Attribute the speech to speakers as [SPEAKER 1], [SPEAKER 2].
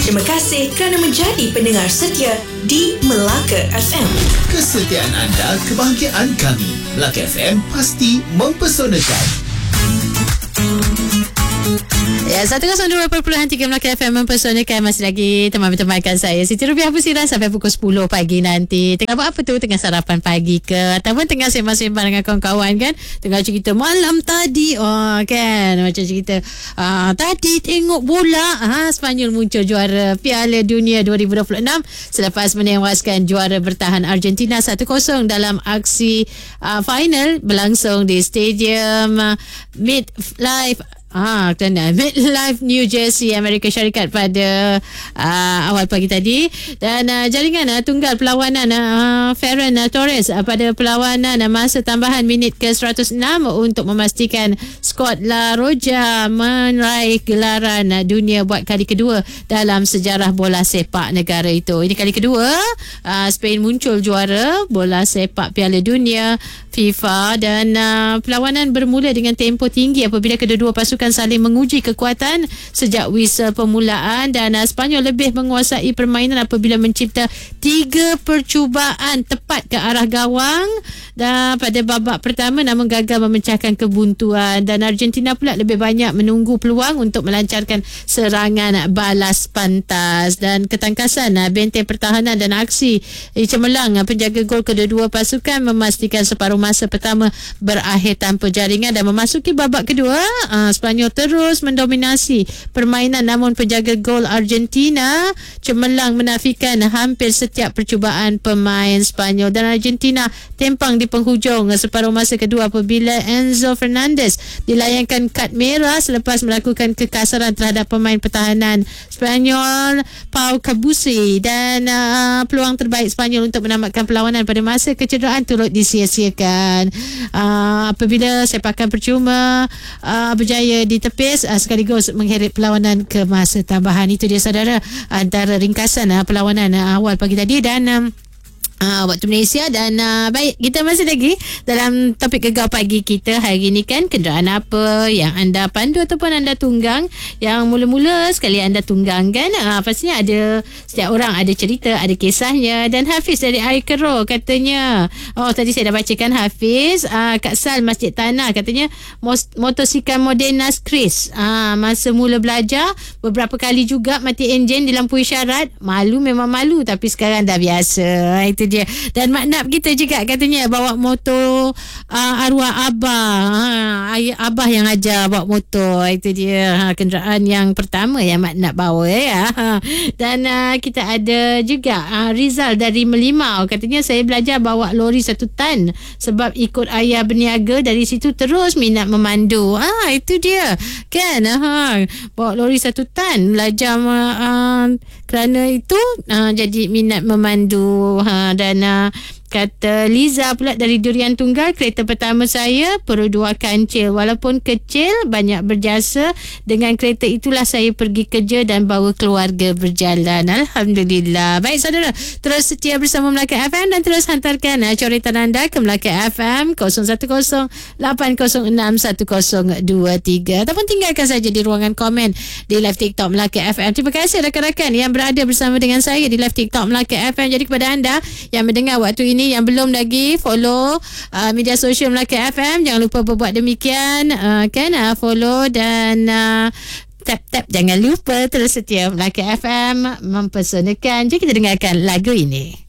[SPEAKER 1] Terima kasih kerana menjadi pendengar setia di Melaka FM.
[SPEAKER 2] Kesetiaan anda, kebahagiaan kami. Melaka FM pasti mempesonakan.
[SPEAKER 3] Ya, 102.3 Melaka FM mempesonakan. Masih lagi teman-temankan saya Siti Rubiah Pusiran sampai pukul 10 pagi nanti. Tengah buat apa tu? Tengah sarapan pagi ke, ataupun tengah sembang-sembang dengan kawan-kawan kan? Tengah cerita malam tadi, kan, macam cerita tadi tengok bola, Spanyol muncul juara Piala Dunia 2026 selepas menewaskan juara bertahan Argentina 1-0 dalam aksi final berlangsung di Stadium MetLife MetLife New Jersey, Amerika Syarikat pada awal pagi tadi. Dan jaringan tunggal perlawanan Ferran Torres pada perlawanan masa tambahan minit ke-106 untuk memastikan skuad La Roja meraih gelaran dunia buat kali kedua dalam sejarah bola sepak negara itu. Ini kali kedua Spain muncul juara bola sepak Piala Dunia FIFA, dan perlawanan bermula dengan tempo tinggi apabila kedua-dua pasukan saling menguji kekuatan sejak whistle permulaan, dan Spanyol lebih menguasai permainan apabila mencipta 3 percubaan tepat ke arah gawang dan pada babak pertama namun gagal memecahkan kebuntuan, dan Argentina pula lebih banyak menunggu peluang untuk melancarkan serangan balas pantas, dan ketangkasan benteng pertahanan dan aksi cemerlang penjaga gol kedua-dua pasukan memastikan separuh masa pertama berakhir tanpa jaringan, dan memasuki babak kedua Spanyol terus mendominasi permainan, namun penjaga gol Argentina cemerlang menafikan hampir setiap percubaan pemain Spanyol, dan Argentina tempang di penghujung separuh masa kedua apabila Enzo Fernandez dilayangkan kad merah selepas melakukan kekasaran terhadap pemain pertahanan Spanyol Pau Cabusi, dan peluang terbaik Spanyol untuk menamatkan perlawanan pada masa kecederaan turut disia-siakan apabila sepakan percuma berjaya ditepis sekaligus mengheret perlawanan ke masa tambahan. Itu dia saudara antara ringkasan perlawanan awal pagi tadi dan waktu Malaysia. Dan baik, kita masih lagi dalam topik gegar pagi kita hari ini kan, kenderaan apa yang anda pandu ataupun anda tunggang, yang mula-mula sekali anda tunggang kan, pastinya ada, setiap orang ada cerita, ada kisahnya. Dan Hafiz dari Air Keroh katanya, tadi saya dah bacakan Hafiz, Kak Sal Masjid Tanah katanya motosikal Modernas Chris, masa mula belajar beberapa kali juga mati enjin dilampui syarat, malu memang malu tapi sekarang dah biasa. Itu dia. Dan maknab kita juga katanya bawa motor arwah abah, abah yang ajar bawa motor. Itu dia kenderaan yang pertama yang maknab bawa Dan kita ada juga Rizal dari Melimau katanya, saya belajar bawa lori 1 tan sebab ikut ayah berniaga, dari situ terus minat memandu. Itu dia kan, bawa lori 1 tan belajar kerana itu jadi minat memandu. Dan kata Liza pula dari Durian Tunggal, kereta pertama saya Pro 2 kancil, walaupun kecil banyak berjasa. Dengan kereta itulah saya pergi kerja dan bawa keluarga berjalan. Alhamdulillah. Baik saudara, terus setia bersama Melaka FM dan terus hantarkan coretan anda ke Melaka FM 0108061023 ataupun tinggalkan saja di ruangan komen di live TikTok Melaka FM. Terima kasih rakan-rakan yang berada bersama dengan saya di live TikTok Melaka FM. Jadi kepada anda yang mendengar waktu ini, yang belum lagi follow media sosial Melaka FM, jangan lupa berbuat demikian, follow dan tap jangan lupa terus setia Melaka FM mempesonakan. Jom kita dengarkan lagu ini.